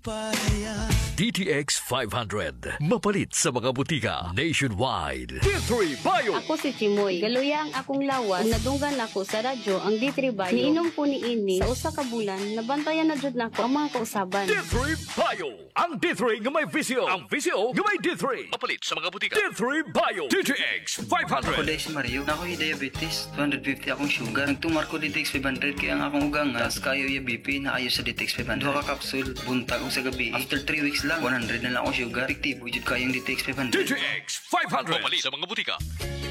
DTX 500. Mapalit sa mga butika nationwide. D3 Bio. Ako si Chimoy. Galuya ang akong lawas. Kung nadunggan ako sa radyo ang D3 Bio. Niinom ko ni ini sa usa ka bulan. Nabantayan na jud nako ang mga kausaban. D3 Bio. Ang D3 nga may visyo. Ang visyo nga may D3. Mapalit sa mga butika. D3 Bio. DTX 500. Ako dahil si Mario, na ako'y diabetes, 250 akong sugar. Nagtumar ko DTX 500 kaya ang akong ugang as kayo yung BP na ayo sa DTX 500. Duha ka kapsul, buntag ko sa gabi. After 3 weeks lang, 100 na lang akong sugar. Efektibo, jud kayong DTX 500. DTX 500. Mapalit sa mga butika.